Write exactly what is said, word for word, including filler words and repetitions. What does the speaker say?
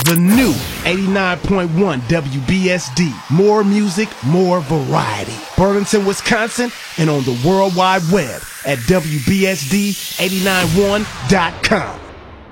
the new eighty-nine point one W B S D. More music, more variety. Burlington, Wisconsin, and on the World Wide Web at W B S D eight nine one dot com.